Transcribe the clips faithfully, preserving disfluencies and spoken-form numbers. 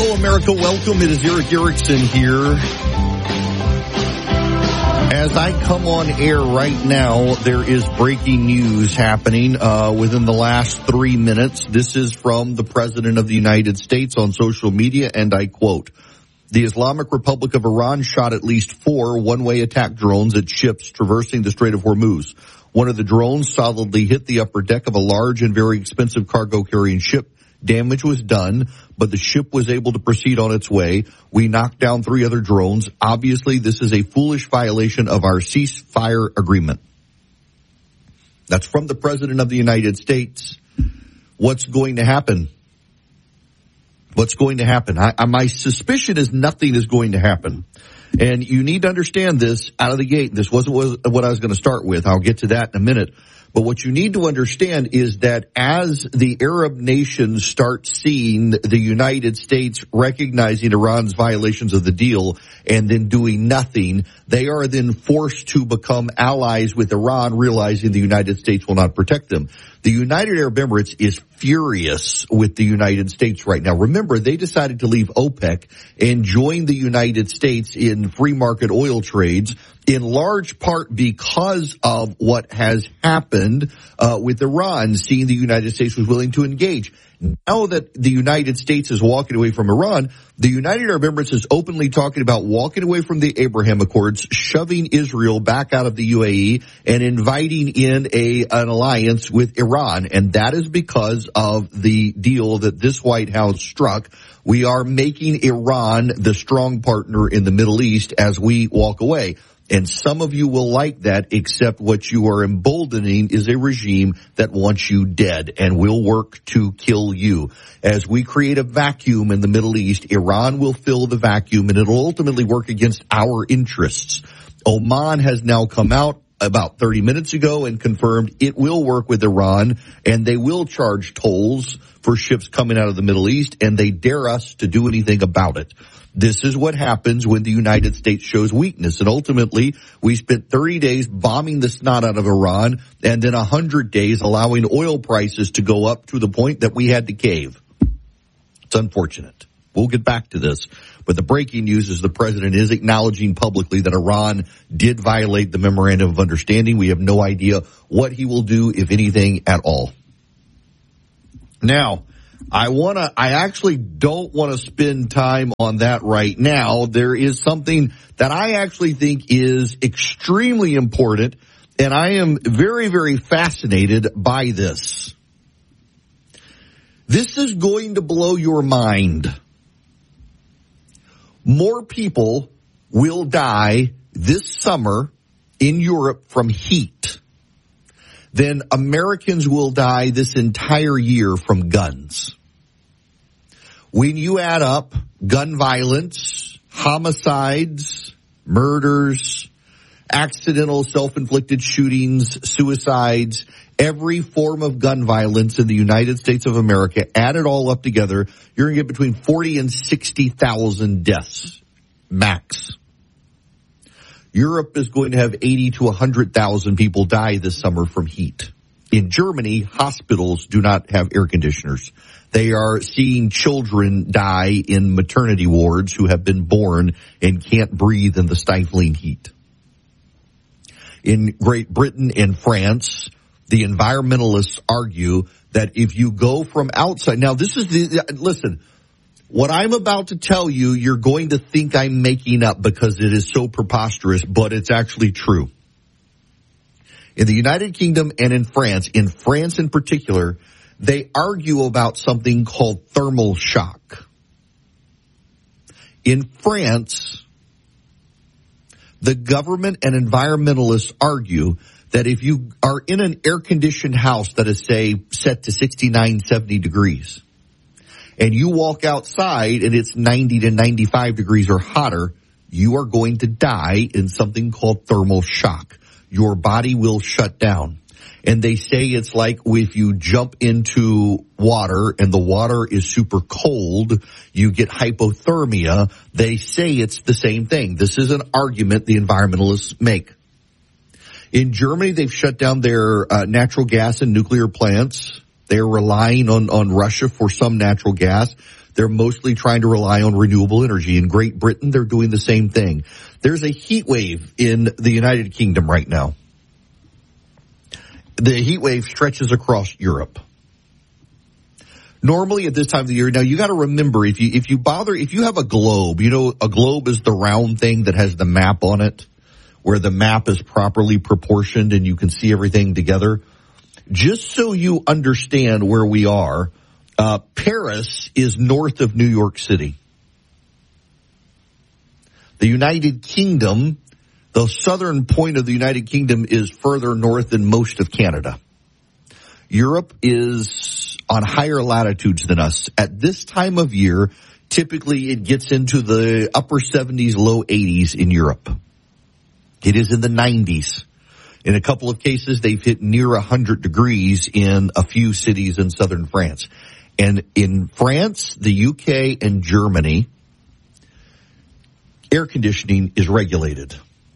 Hello, America. Welcome. It is Erick Erickson here. As I come on air right now, there is breaking news happening uh, within the last three minutes. This is from the President of the United States on social media, and I quote, "The Islamic Republic of Iran shot at least four one-way attack drones at ships traversing the Strait of Hormuz. One of the drones solidly hit the upper deck of a large and very expensive cargo-carrying ship. Damage was done, but the ship was able to proceed on its way. We knocked down three other drones. Obviously, this is a foolish violation of our ceasefire agreement." That's from the President of the United States. What's going to happen? What's going to happen? I, I, my suspicion is nothing is going to happen. And you need to understand this out of the gate. This wasn't what I was going to start with. I'll get to that in a minute. But what you need to understand is that as the Arab nations start seeing the United States recognizing Iran's violations of the deal and then doing nothing, they are then forced to become allies with Iran, realizing the United States will not protect them. The United Arab Emirates is furious with the United States right now. Remember, they decided to leave OPEC and join the United States in free market oil trades, in large part because of what has happened uh, with Iran, seeing the United States was willing to engage. Now that the United States is walking away from Iran, the United Arab Emirates is openly talking about walking away from the Abraham Accords, shoving Israel back out of the U A E, and inviting in a an alliance with Iran. And that is because of the deal that this White House struck. We are making Iran the strong partner in the Middle East as we walk away. And some of you will like that, except what you are emboldening is a regime that wants you dead and will work to kill you. As we create a vacuum in the Middle East, Iran will fill the vacuum, and it'll ultimately work against our interests. Oman has now come out about thirty minutes ago and confirmed it will work with Iran, and they will charge tolls for ships coming out of the Middle East, and they dare us to do anything about it. This is what happens when the United States shows weakness. And ultimately, we spent thirty days bombing the snot out of Iran and then one hundred days allowing oil prices to go up to the point that we had to cave. It's unfortunate. We'll get back to this. But the breaking news is the president is acknowledging publicly that Iran did violate the memorandum of understanding. We have no idea what he will do, if anything at all. Now, I want to, I actually don't want to spend time on that right now. There is something that I actually think is extremely important, and I am very, very fascinated by this. This is going to blow your mind. More people will die this summer in Europe from heat than Americans will die this entire year from guns. When you add up gun violence, homicides, murders, accidental self-inflicted shootings, suicides, every form of gun violence in the United States of America, add it all up together, you're going to get between forty and sixty thousand deaths, max. Europe is going to have eighty to one hundred thousand people die this summer from heat. In Germany, hospitals do not have air conditioners. They are seeing children die in maternity wards who have been born and can't breathe in the stifling heat. In Great Britain and France, the environmentalists argue that if you go from outside, now this is the, listen, what I'm about to tell you, you're going to think I'm making up because it is so preposterous, but it's actually true. In the United Kingdom and in France, in France in particular, they argue about something called thermal shock. In France, the government and environmentalists argue that if you are in an air-conditioned house that is, say, set to sixty-nine, seventy degrees, and you walk outside and it's ninety to ninety-five degrees or hotter, you are going to die in something called thermal shock. Your body will shut down. And they say it's like if you jump into water and the water is super cold, you get hypothermia. They say it's the same thing. This is an argument the environmentalists make. In Germany, they've shut down their uh, natural gas and nuclear plants. They're relying on, on Russia for some natural gas. They're mostly trying to rely on renewable energy. In Great Britain, they're doing the same thing. There's a heat wave in the United Kingdom right now. The heat wave stretches across Europe. Normally at this time of the year, now you got to remember, if you if you bother, if you have a globe, you know, a globe is the round thing that has the map on it, where the map is properly proportioned and you can see everything together. Just so you understand where we are, uh, Paris is north of New York City. The United Kingdom, the southern point of the United Kingdom is further north than most of Canada. Europe is on higher latitudes than us. At this time of year, typically it gets into the upper seventies, low eighties in Europe. It is in the nineties. In a couple of cases, they've hit near one hundred degrees in a few cities in southern France. And in France, the U K, and Germany, air conditioning is regulated.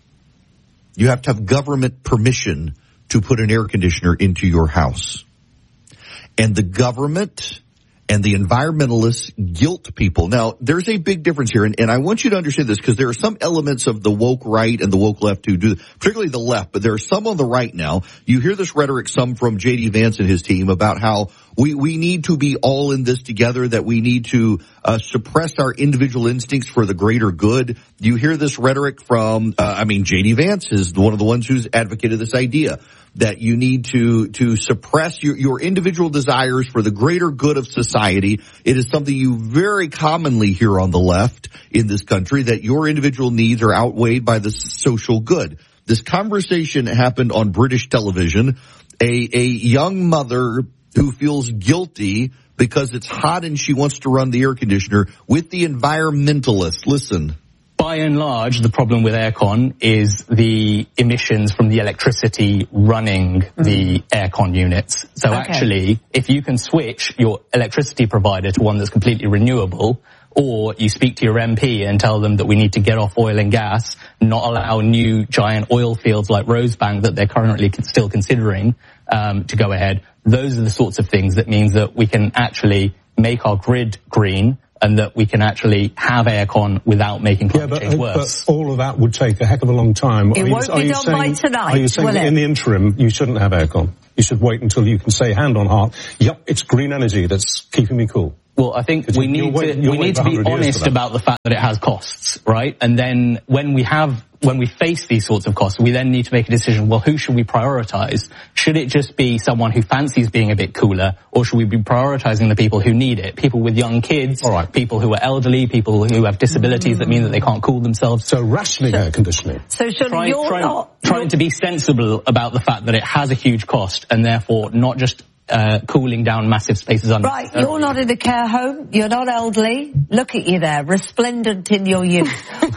You have to have government permission to put an air conditioner into your house. And the government and the environmentalists guilt people. Now, there's a big difference here, and, and I want you to understand this because there are some elements of the woke right and the woke left who do, particularly the left, but there are some on the right now. You hear this rhetoric, some from J D Vance and his team, about how we, we need to be all in this together, that we need to uh, suppress our individual instincts for the greater good. You hear this rhetoric from, uh, I mean, J D Vance is one of the ones who's advocated this idea that you need to, to suppress your, your individual desires for the greater good of society. It is something you very commonly hear on the left in this country, that your individual needs are outweighed by the social good. This conversation happened on British television. A, a young mother who feels guilty because it's hot and she wants to run the air conditioner with the environmentalists. Listen. By and large, the problem with aircon is the emissions from the electricity running mm-hmm. the aircon units. So okay. actually, if you can switch your electricity provider to one that's completely renewable, or you speak to your M P and tell them that we need to get off oil and gas, not allow new giant oil fields like Rosebank that they're currently still considering um, to go ahead, those are the sorts of things that means that we can actually make our grid green, and that we can actually have aircon without making climate yeah, but, change worse. But all of that would take a heck of a long time. It are won't you, be are done saying, by tonight, Are you saying that it? in the interim you shouldn't have aircon? You should wait until you can say hand on heart, yep, it's green energy that's keeping me cool. Well, I think we need wait, to we need to be honest about the fact that it has costs, right? And then when we have when we face these sorts of costs, we then need to make a decision. Well, who should we prioritize? Should it just be someone who fancies being a bit cooler, or should we be prioritizing the people who need it? People with young kids, all right. People who are elderly, people who have disabilities mm. that mean that they can't cool themselves. So rationing so, air conditioning. So should try, you're try, not trying to be sensible about the fact that it has a huge cost, and therefore not just Uh, cooling down massive spaces under. Right, you're not in a care home, you're not elderly. Look at you there, resplendent in your youth.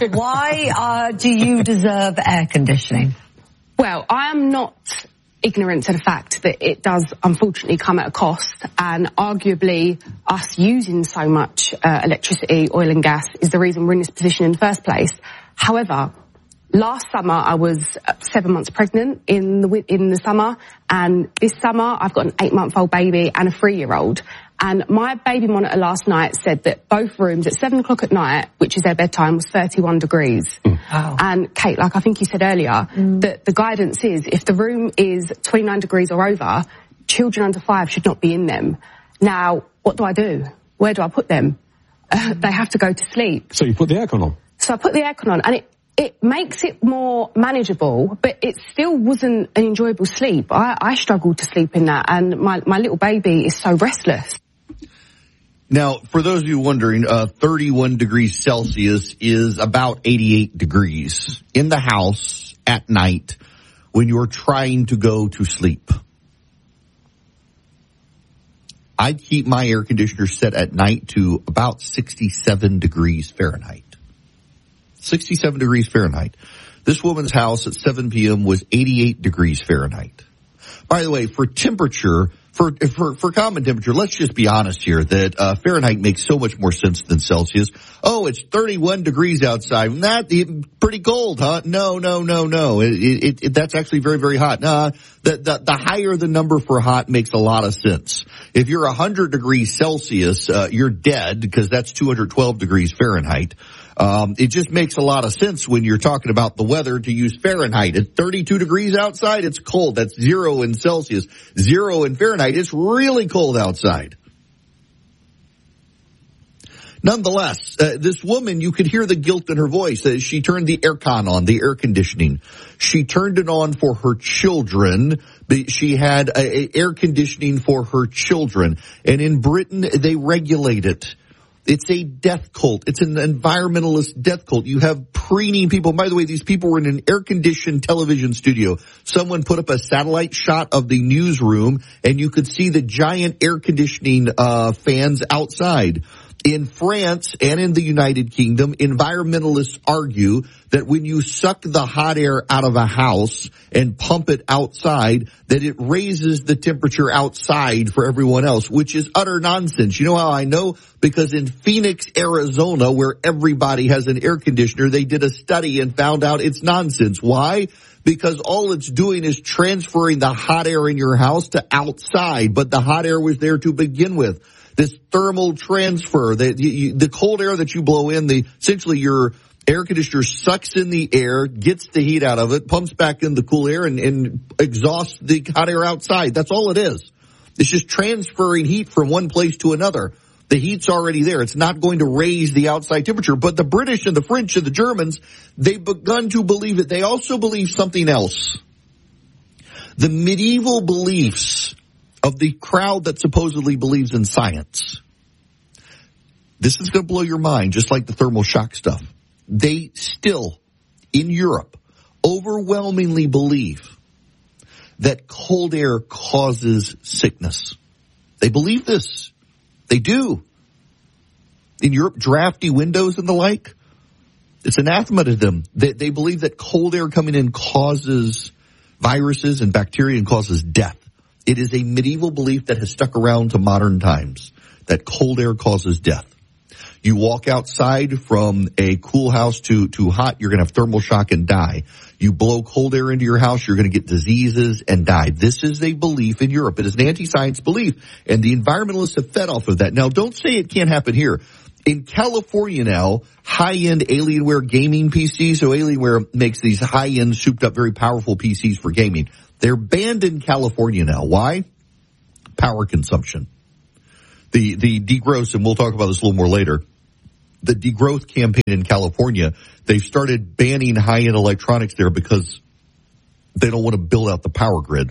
Why uh, do you deserve air conditioning? Well, I am not ignorant to the fact that it does unfortunately come at a cost, and arguably us using so much uh, electricity, oil and gas is the reason we're in this position in the first place. However, last summer, I was seven months pregnant in the in the summer, and this summer I've got an eight-month-old baby and a three-year-old. And my baby monitor last night said that both rooms at seven o'clock at night, which is their bedtime, was thirty-one degrees. Mm. Wow. And Kate, like I think you said earlier, mm. that the guidance is if the room is twenty-nine degrees or over, children under five should not be in them. Now, what do I do? Where do I put them? Uh, they have to go to sleep. So you put the aircon on? So I put the aircon on, and it It makes it more manageable, but it still wasn't an enjoyable sleep. I, I struggled to sleep in that, and my, my little baby is so restless. Now, for those of you wondering, uh, thirty-one degrees Celsius is about eighty-eight degrees in the house at night when you're trying to go to sleep. I keep my air conditioner set at night to about sixty-seven degrees Fahrenheit. sixty-seven degrees Fahrenheit. This woman's house at seven p.m. was eighty-eight degrees Fahrenheit. By the way, for temperature, For, for, for common temperature, let's just be honest here that, uh, Fahrenheit makes so much more sense than Celsius. Oh, it's thirty-one degrees outside. That, pretty cold, huh? No, no, no, no. It, it, it, that's actually very, very hot. Nah, the, the, the higher the number for hot makes a lot of sense. If you're one hundred degrees Celsius, uh, you're dead because that's two hundred twelve degrees Fahrenheit. Um, it just makes a lot of sense when you're talking about the weather to use Fahrenheit. At thirty-two degrees outside, it's cold. That's zero in Celsius. Zero in Fahrenheit, it's really cold outside. Nonetheless, uh, this woman, you could hear the guilt in her voice. Uh, she turned the aircon on, the air conditioning. She turned it on for her children. She had a, a air conditioning for her children. And in Britain, they regulate it. It's a death cult. It's an environmentalist death cult. You have preening people. By the way, these people were in an air-conditioned television studio. Someone put up a satellite shot of the newsroom, and you could see the giant air conditioning uh fans outside. In France and in the United Kingdom, environmentalists argue that when you suck the hot air out of a house and pump it outside, that it raises the temperature outside for everyone else, which is utter nonsense. You know how I know? Because in Phoenix, Arizona, where everybody has an air conditioner, they did a study and found out it's nonsense. Why? Because all it's doing is transferring the hot air in your house to outside, but the hot air was there to begin with. This thermal transfer, the, the, the cold air that you blow in, the essentially your air conditioner sucks in the air, gets the heat out of it, pumps back in the cool air, and, and exhausts the hot air outside. That's all it is. It's just transferring heat from one place to another. The heat's already there. It's not going to raise the outside temperature. But the British and the French and the Germans, they've begun to believe it. They also believe something else. The medieval beliefs of the crowd that supposedly believes in science. This is going to blow your mind, just like the thermal shock stuff. They still, in Europe, overwhelmingly believe that cold air causes sickness. They believe this. They do. In Europe, drafty windows and the like, it's anathema to them. They, they believe that cold air coming in causes viruses and bacteria and causes death. It is a medieval belief that has stuck around to modern times, that cold air causes death. You walk outside from a cool house to, to hot, you're going to have thermal shock and die. You blow cold air into your house, you're going to get diseases and die. This is a belief in Europe. It is an anti-science belief, and the environmentalists have fed off of that. Now, don't say it can't happen here. In California now, high-end Alienware gaming P Cs, so Alienware makes these high-end, souped-up, very powerful P Cs for gaming. They're banned in California now. Why? Power consumption. The, the degrowth, and we'll talk about this a little more later, the degrowth campaign in California, they've started banning high-end electronics there because they don't want to build out the power grid.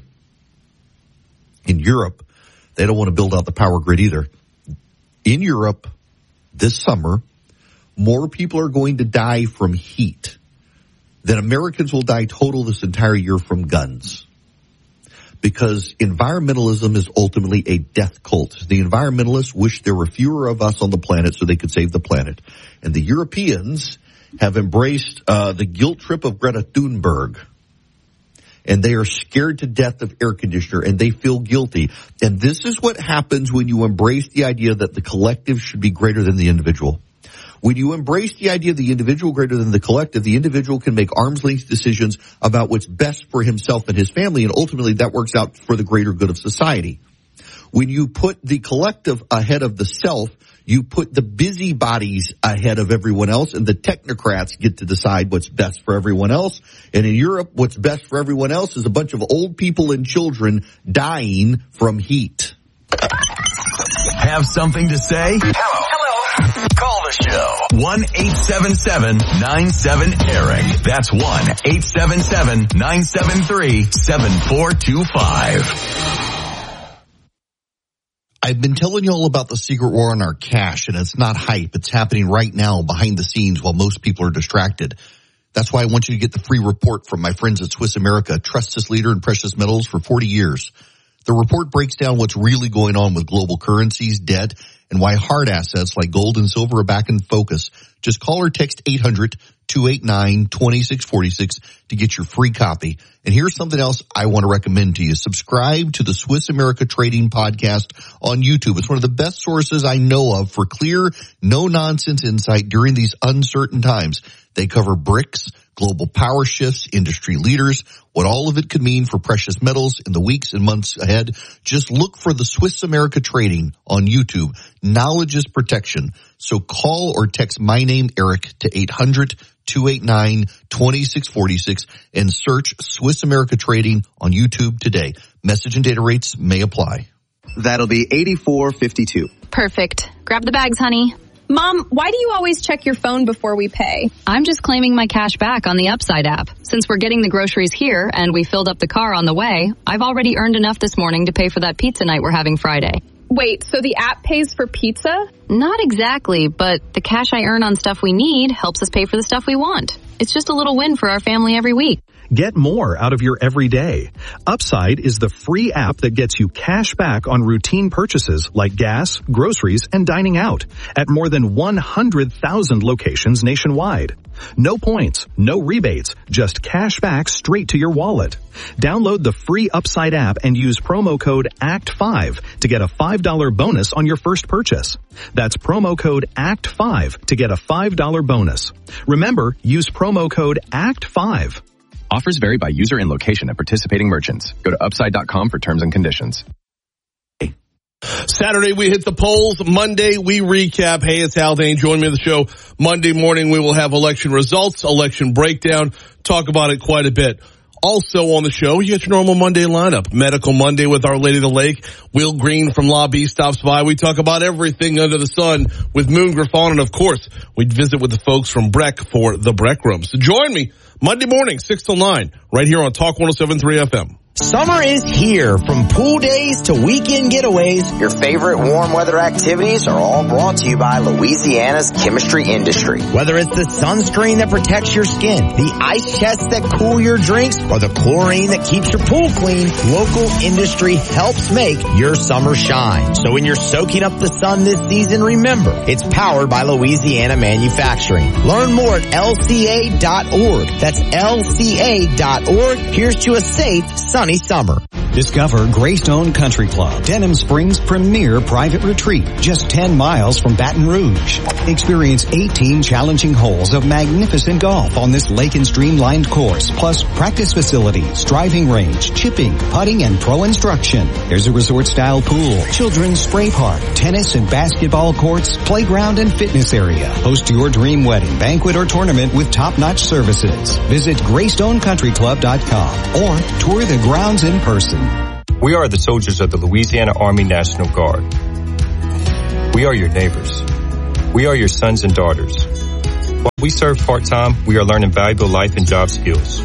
In Europe, they don't want to build out the power grid either. In Europe, this summer, more people are going to die from heat than Americans will die total this entire year from guns. Because environmentalism is ultimately a death cult. The environmentalists wish there were fewer of us on the planet so they could save the planet. And the Europeans have embraced uh, the guilt trip of Greta Thunberg. And they are scared to death of air conditioner, and they feel guilty. And this is what happens when you embrace the idea that the collective should be greater than the individual. When you embrace the idea of the individual greater than the collective, the individual can make arm's length decisions about what's best for himself and his family, and ultimately that works out for the greater good of society. When you put the collective ahead of the self, you put the busybodies ahead of everyone else, and the technocrats get to decide what's best for everyone else. And in Europe, what's best for everyone else is a bunch of old people and children dying from heat. Have something to say? Hello. Call the show. one eight seven seven nine seven Eric. That's one eight seven seven nine seven three seven four two five. I've been telling you all about the secret war on our cash, and it's not hype. It's happening right now behind the scenes while most people are distracted. That's why I want you to get the free report from my friends at Swiss America, trusted leader in precious metals for forty years. The report breaks down what's really going on with global currencies, debt, and why hard assets like gold and silver are back in focus. Just call or text eight hundred, two eight nine, two six four six to get your free copy. And here's something else I want to recommend to you. Subscribe to the Swiss America Trading Podcast on YouTube. It's one of the best sources I know of for clear, no-nonsense insight during these uncertain times. They cover bricks, global power shifts, industry leaders, what all of it could mean for precious metals in the weeks and months ahead. Just look for the Swiss America Trading on YouTube. Knowledge is protection. So call or text my name, Eric, to eight hundred, two eight nine, two six four six and search Swiss America Trading on YouTube today. Message and data rates may apply. That'll be eighty-four fifty-two. Perfect. Grab the bags, honey. Mom, why do you always check your phone before we pay? I'm just claiming my cash back on the Upside app. Since we're getting the groceries here and we filled up the car on the way, I've already earned enough this morning to pay for that pizza night we're having Friday. Wait, so the app pays for pizza? Not exactly, but the cash I earn on stuff we need helps us pay for the stuff we want. It's just a little win for our family every week. Get more out of your everyday. Upside is the free app that gets you cash back on routine purchases like gas, groceries, and dining out at more than one hundred thousand locations nationwide. No points, no rebates, just cash back straight to your wallet. Download the free Upside app and use promo code A C T five to get a five dollars bonus on your first purchase. That's promo code A C T five to get a five dollars bonus. Remember, use promo code A C T five. Offers vary by user and location at participating merchants. Go to upside dot com for terms and conditions. Saturday, we hit the polls. Monday, we recap. Hey, it's Haldane. Join me on the show. Monday morning, we will have election results, election breakdown, talk about it quite a bit. Also on the show, you get your normal Monday lineup. Medical Monday with Our Lady of the Lake. Will Green from Lobby stops by. We talk about everything under the sun with Moon Griffon. And, of course, we'd visit with the folks from Breck for the Breck Room. So join me Monday morning, six till nine, right here on Talk one oh seven point three F M. Summer is here. From pool days to weekend getaways, your favorite warm weather activities are all brought to you by Louisiana's chemistry industry. Whether it's the sunscreen that protects your skin, the ice chests that cool your drinks, or the chlorine that keeps your pool clean, local industry helps make your summer shine. So when you're soaking up the sun this season, remember, it's powered by Louisiana Manufacturing. Learn more at L C A dot org. That's L C A dot org. Here's to a safe, sunny summer. Discover Greystone Country Club, Denham Springs' premier private retreat, just ten miles from Baton Rouge. Experience eighteen challenging holes of magnificent golf on this lake and stream-lined course, plus practice facilities, driving range, chipping, putting, and pro instruction. There's a resort-style pool, children's spray park, tennis and basketball courts, playground and fitness area. Host your dream wedding, banquet, or tournament with top-notch services. Visit Greystone Country Club dot com or tour the grounds in person. We are the soldiers of the Louisiana Army National Guard. We are your neighbors. We are your sons and daughters. While we serve part-time, we are learning valuable life and job skills.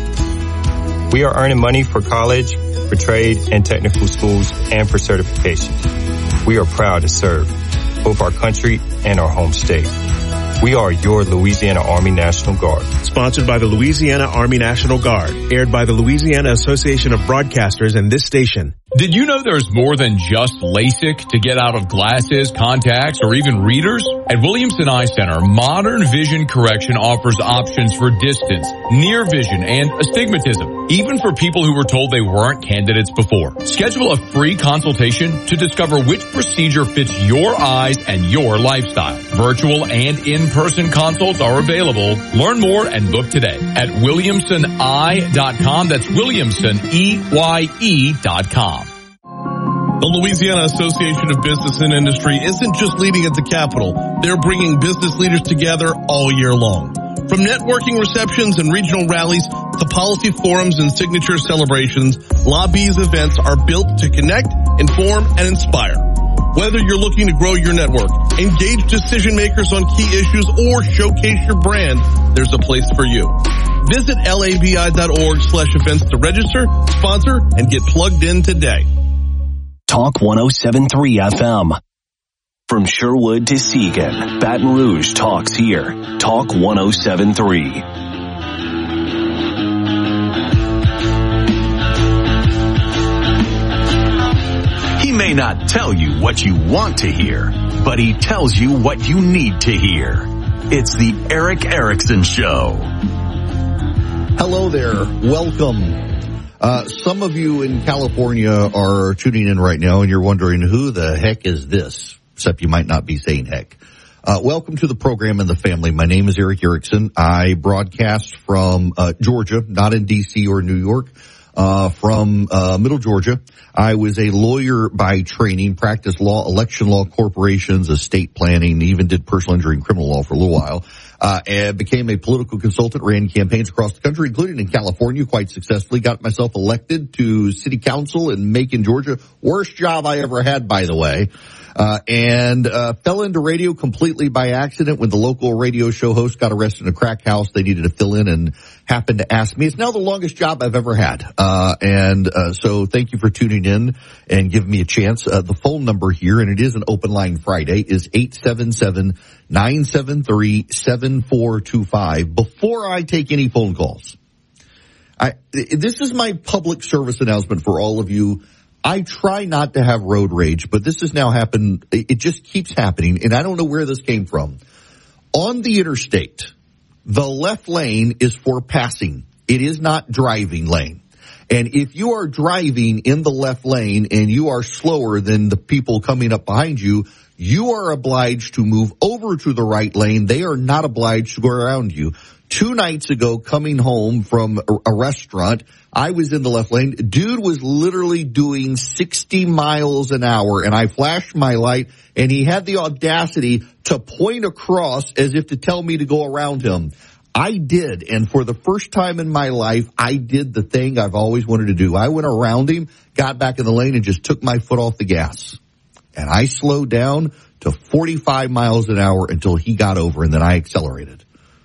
We are earning money for college, for trade and technical schools, and for certifications. We are proud to serve both our country and our home state. We are your Louisiana Army National Guard. Sponsored by the Louisiana Army National Guard. Aired by the Louisiana Association of Broadcasters and this station. Did you know there's more than just LASIK to get out of glasses, contacts, or even readers? At Williamson Eye Center, modern vision correction offers options for distance, near vision, and astigmatism, even for people who were told they weren't candidates before. Schedule a free consultation to discover which procedure fits your eyes and your lifestyle. Virtual and in-person consults are available. Learn more and book today at williamson eye dot com. That's Williamson, E Y E dot com. The Louisiana Association of Business and Industry isn't just leading at the Capitol. They're bringing business leaders together all year long. From networking receptions and regional rallies to policy forums and signature celebrations, Lobby's events are built to connect, inform, and inspire. Whether you're looking to grow your network, engage decision makers on key issues, or showcase your brand, there's a place for you. Visit labi dot org slash events to register, sponsor, and get plugged in today. Talk one oh seven point three F M. From Sherwood to Siegen, Baton Rouge talks here. Talk one oh seven point three. He may not tell you what you want to hear, but he tells you what you need to hear. It's the Erick Erickson Show. Hello there. Welcome. Uh, some of you in California are tuning in right now and you're wondering who the heck is this? Except you might not be saying heck. Uh, welcome to the program and the family. My name is Erick Erickson. I broadcast from uh, Georgia, not in D C or New York, uh, from uh, Middle Georgia. I was a lawyer by training, practiced law, election law, corporations, estate planning, even did personal injury and criminal law for a little while, uh, and became a political consultant, ran campaigns across the country, including in California quite successfully, got myself elected to city council in Macon, Georgia. Worst job I ever had, by the way. Uh, and, uh, fell into radio completely by accident when the local radio show host got arrested in a crack house. They needed to fill in and happened to ask me. It's now the longest job I've ever had. Uh, and, uh, so thank you for tuning in and giving me a chance. Uh, the phone number here, and it is an open line Friday, is eight seven seven, nine seven three, seven four two five. Before I take any phone calls, I, this is my public service announcement for all of you. I try not to have road rage, but this has now happened. It just keeps happening, and I don't know where this came from. On the interstate, the left lane is for passing. It is not driving lane. And if you are driving in the left lane and you are slower than the people coming up behind you, you are obliged to move over to the right lane. They are not obliged to go around you. Two nights ago, coming home from a restaurant, I was in the left lane. Dude was literally doing sixty miles an hour, and I flashed my light, and he had the audacity to point across as if to tell me to go around him. I did, and for the first time in my life, I did the thing I've always wanted to do. I went around him, got back in the lane, and just took my foot off the gas. And I slowed down to forty-five miles an hour until he got over, and then I accelerated.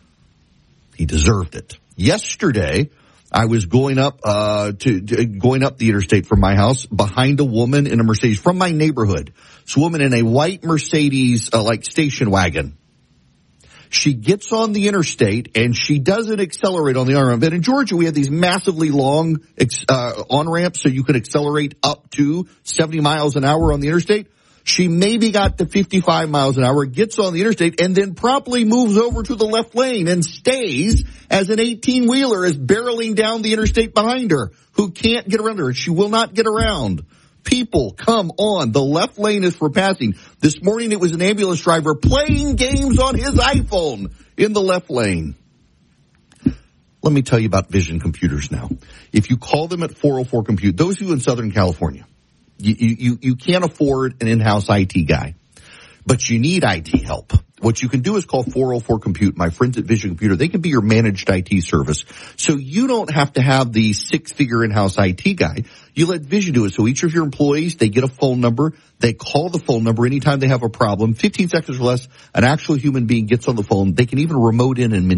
He deserved it. Yesterday, I was going up, uh, to, to, going up the interstate from my house behind a woman in a Mercedes from my neighborhood. This woman in a white Mercedes, uh, like station wagon. She gets on the interstate and she doesn't accelerate on the on-ramp. And in Georgia, we have these massively long, uh, on-ramps so you can accelerate up to seventy miles an hour on the interstate. She maybe got to fifty-five miles an hour, gets on the interstate, and then promptly moves over to the left lane and stays as an eighteen-wheeler is barreling down the interstate behind her, who can't get around her. She will not get around. People, come on. The left lane is for passing. This morning it was an ambulance driver playing games on his iPhone in the left lane. Let me tell you about Vision Computers now. If you call them at four oh four Compute, those of you in Southern California, You, you, you can't afford an in-house I T guy, but you need I T help. What you can do is call four oh four Compute, my friends at Vision Computer. They can be your managed I T service. So you don't have to have the six-figure in-house I T guy. You let Vision do it. So each of your employees, they get a phone number. They call the phone number anytime they have a problem. fifteen seconds or less, an actual human being gets on the phone. They can even remote in and